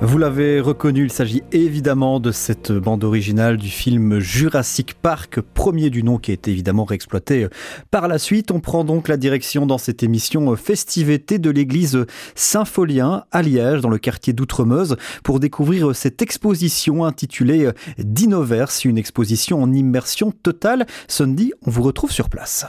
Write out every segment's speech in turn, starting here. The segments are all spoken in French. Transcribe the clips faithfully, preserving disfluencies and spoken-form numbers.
Vous l'avez reconnu, il s'agit évidemment de cette bande originale du film Jurassic Park, premier du nom qui a été évidemment réexploité par la suite. On prend donc la direction dans cette émission Festivités de l'église Saint-Folien à Liège, dans le quartier d'Outremeuse, pour découvrir cette exposition intitulée Dinoverse, une exposition en immersion totale. Sunday, on vous retrouve sur place.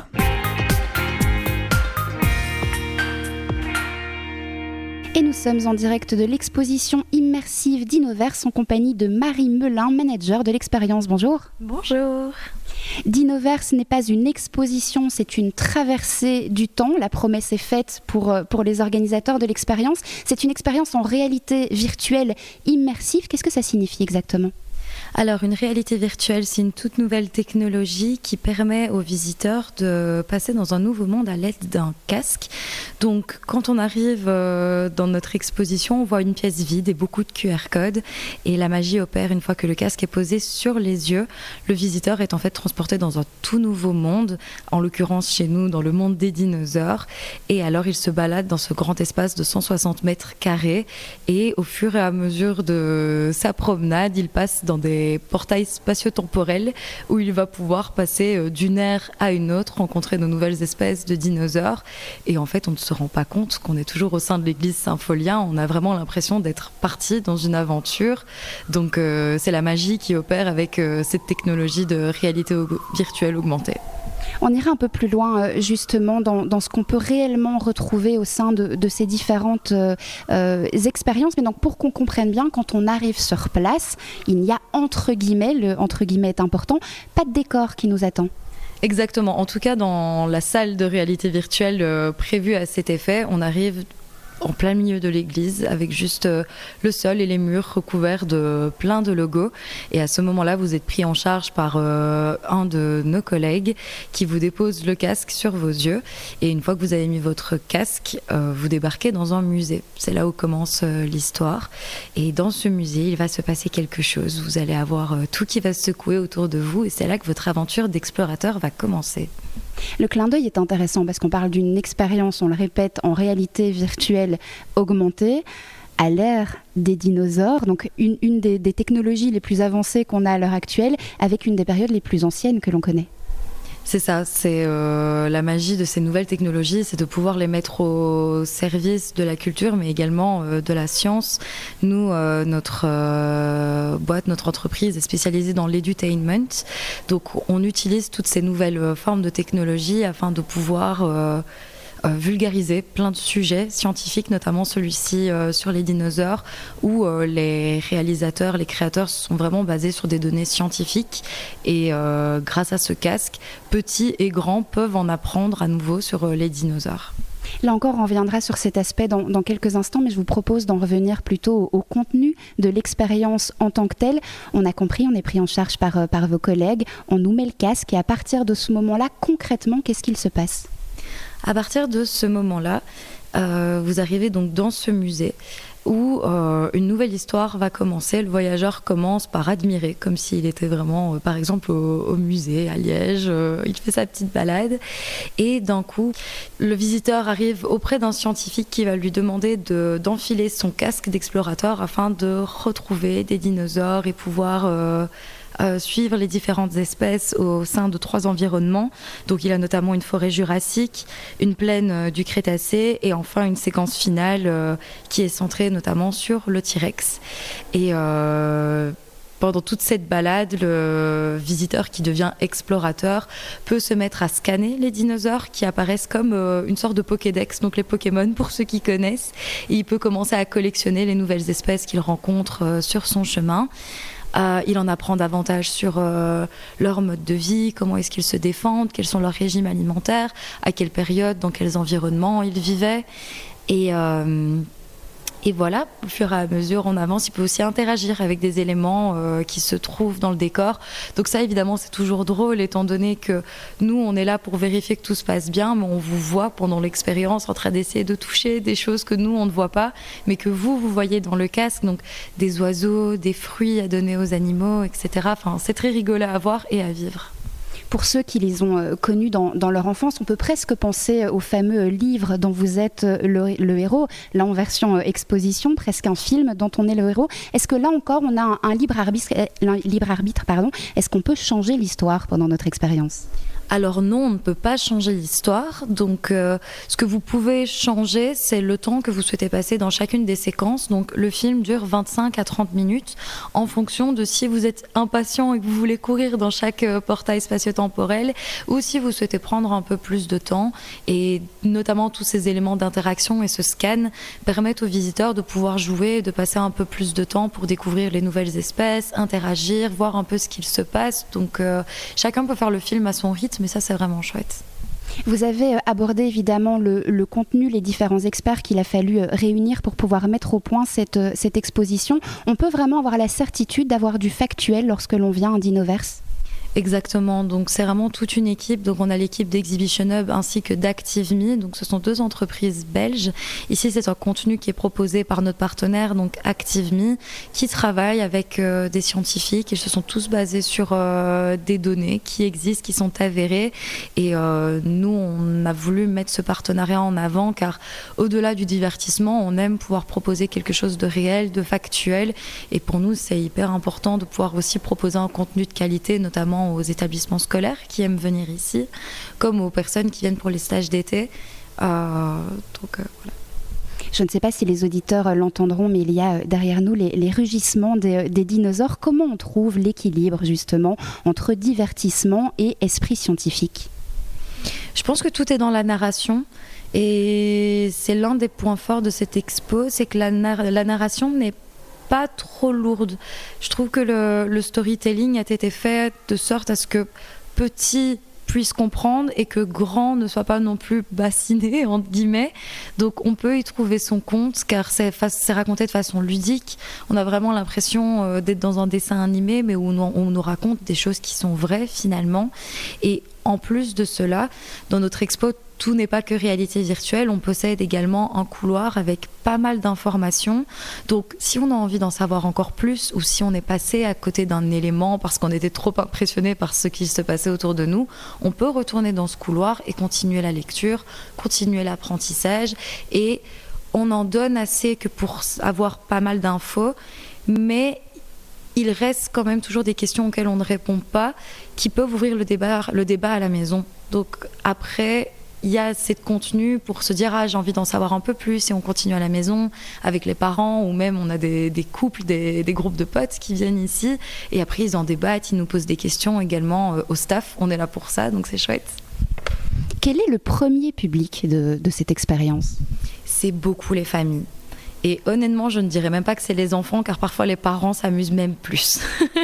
Et nous sommes en direct de l'exposition immersive Dinoverse en compagnie de Marie Melin, manager de l'expérience. Bonjour. Bonjour. Dinoverse n'est pas une exposition, c'est une traversée du temps. La promesse est faite pour, pour les organisateurs de l'expérience. C'est une expérience en réalité virtuelle immersive. Qu'est-ce que ça signifie exactement ? Alors, une réalité virtuelle, c'est une toute nouvelle technologie qui permet aux visiteurs de passer dans un nouveau monde à l'aide d'un casque. Donc, quand on arrive dans notre exposition, on voit une pièce vide et beaucoup de Q R codes. Et la magie opère une fois que le casque est posé sur les yeux. Le visiteur est en fait transporté dans un tout nouveau monde, en l'occurrence chez nous, dans le monde des dinosaures. Et alors, il se balade dans ce grand espace de cent soixante mètres carrés. Et au fur et à mesure de sa promenade, il passe dans des portails spatio-temporels où il va pouvoir passer d'une ère à une autre, rencontrer de nouvelles espèces de dinosaures. Et en fait, on ne se rend pas compte qu'on est toujours au sein de l'église Saint-Folien. On a vraiment l'impression d'être parti dans une aventure. Donc, euh, c'est la magie qui opère avec euh, cette technologie de réalité au- virtuelle augmentée. On ira un peu plus loin justement dans, dans ce qu'on peut réellement retrouver au sein de, de ces différentes euh, euh, expériences. Mais donc pour qu'on comprenne bien, quand on arrive sur place, il n'y a entre guillemets, le entre guillemets est important, pas de décor qui nous attend. Exactement. En tout cas, dans la salle de réalité virtuelle euh, prévue à cet effet, on arrive en plein milieu de l'église avec juste euh, le sol et les murs recouverts de plein de logos. Et à ce moment-là, vous êtes pris en charge par euh, un de nos collègues qui vous dépose le casque sur vos yeux. Et une fois que vous avez mis votre casque, euh, vous débarquez dans un musée. C'est là où commence euh, l'histoire. Et dans ce musée, il va se passer quelque chose. Vous allez avoir euh, tout qui va se secouer autour de vous. Et c'est là que votre aventure d'explorateur va commencer. Le clin d'œil est intéressant parce qu'on parle d'une expérience, on le répète, en réalité virtuelle augmentée à l'ère des dinosaures, donc une, une des, des technologies les plus avancées qu'on a à l'heure actuelle avec une des périodes les plus anciennes que l'on connaît. C'est ça, c'est euh, la magie de ces nouvelles technologies, c'est de pouvoir les mettre au service de la culture, mais également euh, de la science. Nous, euh, notre euh, boîte, notre entreprise est spécialisée dans l'edutainment, donc on utilise toutes ces nouvelles euh, formes de technologie afin de pouvoir euh, euh, vulgariser plein de sujets scientifiques, notamment celui-ci euh, sur les dinosaures, où euh, les réalisateurs, les créateurs sont vraiment basés sur des données scientifiques. Et euh, grâce à ce casque, petits et grands peuvent en apprendre à nouveau sur euh, les dinosaures. Là encore, on reviendra sur cet aspect dans, dans quelques instants, mais je vous propose d'en revenir plutôt au, au contenu de l'expérience en tant que telle. On a compris, on est pris en charge par, par vos collègues, on nous met le casque et à partir de ce moment-là, concrètement, qu'est-ce qu'il se passe ? À partir de ce moment-là, euh, vous arrivez donc dans ce musée où euh, une nouvelle histoire va commencer. Le voyageur commence par admirer, comme s'il était vraiment, euh, par exemple, au, au musée à Liège. Euh, il fait sa petite balade. Et d'un coup, le visiteur arrive auprès d'un scientifique qui va lui demander de, d'enfiler son casque d'explorateur afin de retrouver des dinosaures et pouvoir euh, euh, suivre les différentes espèces au sein de trois environnements. Donc il a notamment une forêt jurassique, une plaine euh, du Crétacé et enfin une séquence finale euh, qui est centrée notamment sur le T-Rex. Et euh, pendant toute cette balade, le visiteur qui devient explorateur peut se mettre à scanner les dinosaures qui apparaissent comme euh, une sorte de Pokédex, donc les Pokémon pour ceux qui connaissent. Et il peut commencer à collectionner les nouvelles espèces qu'il rencontre euh, sur son chemin. Euh, il en apprend davantage sur euh, leur mode de vie, comment est-ce qu'ils se défendent, quels sont leurs régimes alimentaires, à quelle période, dans quels environnements ils vivaient. Et, euh, et voilà, au fur et à mesure, on avance. Il peut aussi interagir avec des éléments euh, qui se trouvent dans le décor. Donc ça, évidemment, c'est toujours drôle, étant donné que nous, on est là pour vérifier que tout se passe bien, mais on vous voit pendant l'expérience en train d'essayer de toucher des choses que nous, on ne voit pas, mais que vous, vous voyez dans le casque. Donc des oiseaux, des fruits à donner aux animaux, et cetera. Enfin, c'est très rigolo à voir et à vivre. Pour ceux qui les ont euh, connus dans, dans leur enfance, on peut presque penser au fameux livre dont vous êtes le, le héros, là en version euh, exposition, presque un film dont on est le héros. Est-ce que là encore on a un, un libre arbitre, un libre arbitre pardon, est-ce qu'on peut changer l'histoire pendant notre expérience ? Alors non, on ne peut pas changer l'histoire. Donc, euh, ce que vous pouvez changer, c'est le temps que vous souhaitez passer dans chacune des séquences. Donc, le film dure vingt-cinq à trente minutes en fonction de si vous êtes impatient et que vous voulez courir dans chaque euh, portail spatio-temporel ou si vous souhaitez prendre un peu plus de temps. Et notamment, tous ces éléments d'interaction et ce scan permettent aux visiteurs de pouvoir jouer, de passer un peu plus de temps pour découvrir les nouvelles espèces, interagir, voir un peu ce qu'il se passe. Donc, euh, chacun peut faire le film à son rythme. Mais ça, c'est vraiment chouette. Vous avez abordé évidemment le, le contenu, les différents experts qu'il a fallu réunir pour pouvoir mettre au point cette, cette exposition. On peut vraiment avoir la certitude d'avoir du factuel lorsque l'on vient à Dinoverse ? Exactement, donc c'est vraiment toute une équipe. Donc on a l'équipe d'Exhibition Hub ainsi que d'ActiveMe, donc ce sont deux entreprises belges. Ici c'est un contenu qui est proposé par notre partenaire, donc ActiveMe, qui travaille avec euh, des scientifiques. Ils se sont tous basés sur euh, des données qui existent, qui sont avérées. Et euh, nous on a voulu mettre ce partenariat en avant car au-delà du divertissement, on aime pouvoir proposer quelque chose de réel, de factuel. Et pour nous c'est hyper important de pouvoir aussi proposer un contenu de qualité, notamment aux établissements scolaires qui aiment venir ici, comme aux personnes qui viennent pour les stages d'été. Euh, donc, euh, voilà. Je ne sais pas si les auditeurs l'entendront, mais il y a derrière nous les, les rugissements des, des dinosaures. Comment on trouve l'équilibre justement entre divertissement et esprit scientifique ? Je pense que tout est dans la narration. Et c'est l'un des points forts de cette expo, c'est que la, nar- la narration n'est pas trop lourde. Je trouve que le, le storytelling a été fait de sorte à ce que petit puisse comprendre et que grand ne soit pas non plus bassiné, entre guillemets. Donc on peut y trouver son compte car c'est, c'est raconté de façon ludique. On a vraiment l'impression d'être dans un dessin animé mais où on nous raconte des choses qui sont vraies finalement. Et en plus de cela, dans notre expo, tout n'est pas que réalité virtuelle. On possède également un couloir avec pas mal d'informations. Donc, si on a envie d'en savoir encore plus ou si on est passé à côté d'un élément parce qu'on était trop impressionné par ce qui se passait autour de nous, on peut retourner dans ce couloir et continuer la lecture, continuer l'apprentissage. Et on en donne assez que pour avoir pas mal d'infos, mais il reste quand même toujours des questions auxquelles on ne répond pas, qui peuvent ouvrir le débat, le débat à la maison. Donc après, il y a assez de contenu pour se dire « Ah, j'ai envie d'en savoir un peu plus » et on continue à la maison avec les parents ou même on a des, des couples, des, des groupes de potes qui viennent ici et après ils en débattent, ils nous posent des questions également euh, au staff. On est là pour ça, donc c'est chouette. Quel est le premier public de, de cette expérience ? C'est beaucoup les familles. Et honnêtement, je ne dirais même pas que c'est les enfants, car parfois les parents s'amusent même plus.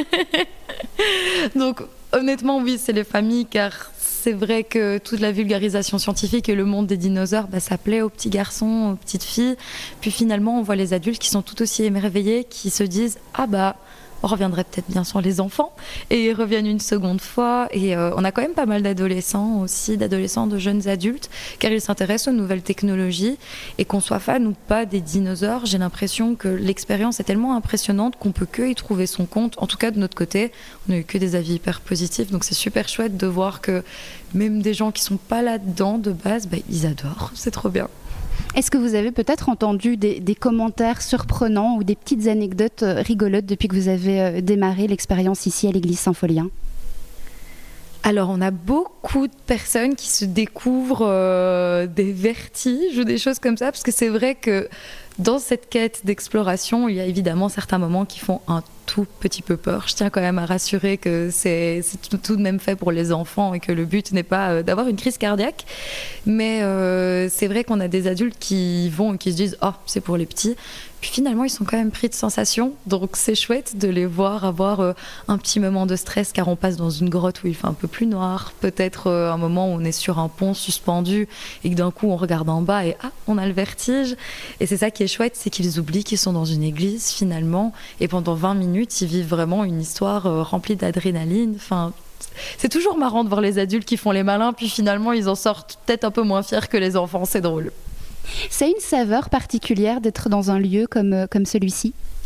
Donc honnêtement, oui, c'est les familles, car c'est vrai que toute la vulgarisation scientifique et le monde des dinosaures, bah, ça plaît aux petits garçons, aux petites filles. Puis finalement, on voit les adultes qui sont tout aussi émerveillés, qui se disent « Ah bah, on reviendrait peut-être bien sur les enfants » et ils reviennent une seconde fois. Et euh, on a quand même pas mal d'adolescents aussi, d'adolescents, de jeunes adultes, car ils s'intéressent aux nouvelles technologies. Et qu'on soit fan ou pas des dinosaures, j'ai l'impression que l'expérience est tellement impressionnante qu'on peut que y trouver son compte. En tout cas, de notre côté, on n'a eu que des avis hyper positifs. Donc c'est super chouette de voir que même des gens qui sont pas là-dedans de base, bah, ils adorent. C'est trop bien. Est-ce que vous avez peut-être entendu des, des commentaires surprenants ou des petites anecdotes rigolotes depuis que vous avez démarré l'expérience ici à l'église Saint-Folien ? Alors, on a beaucoup de personnes qui se découvrent euh, des vertiges ou des choses comme ça, parce que c'est vrai que dans cette quête d'exploration, il y a évidemment certains moments qui font un tout petit peu peur. Je tiens quand même à rassurer que c'est, c'est tout, tout de même fait pour les enfants et que le but n'est pas euh, d'avoir une crise cardiaque. Mais euh, c'est vrai qu'on a des adultes qui vont et qui se disent « Oh, c'est pour les petits ». Puis finalement, ils sont quand même pris de sensations. Donc c'est chouette de les voir avoir euh, un petit moment de stress car on passe dans une grotte où il fait un peu plus noir. Peut-être euh, un moment où on est sur un pont suspendu et que d'un coup on regarde en bas et ah, on a le vertige. Et c'est ça qui est chouette, c'est qu'ils oublient qu'ils sont dans une église finalement. Et pendant vingt minutes, ils vivent vraiment une histoire euh, remplie d'adrénaline. Enfin, c'est toujours marrant de voir les adultes qui font les malins, puis finalement ils en sortent peut-être un peu moins fiers que les enfants. C'est drôle. C'est une saveur particulière d'être dans un lieu comme, comme celui-ci ?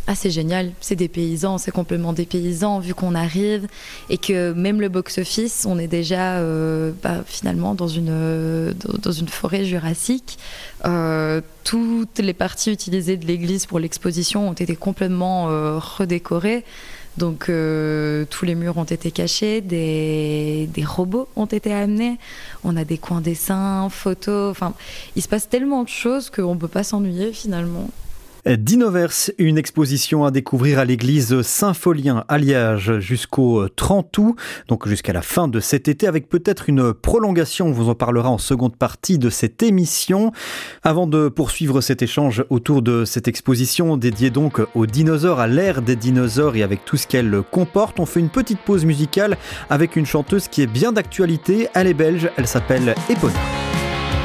Ah, c'est génial, c'est des paysans, c'est complètement des paysans vu qu'on arrive et que même le box-office, on est déjà euh, bah, finalement dans une, euh, dans une forêt jurassique. Euh, toutes les parties utilisées de l'église pour l'exposition ont été complètement euh, redécorées. Donc euh, tous les murs ont été cachés, des, des robots ont été amenés, on a des coins dessins, photos, enfin il se passe tellement de choses qu'on ne peut pas s'ennuyer finalement. Dinoverse, une exposition à découvrir à l'église Saint-Folien à Liège jusqu'au trente août, donc jusqu'à la fin de cet été, avec peut-être une prolongation. On vous en parlera en seconde partie de cette émission. Avant de poursuivre cet échange autour de cette exposition dédiée donc aux dinosaures, à l'ère des dinosaures et avec tout ce qu'elle comporte, on fait une petite pause musicale avec une chanteuse qui est bien d'actualité. Elle est belge, elle s'appelle Epona.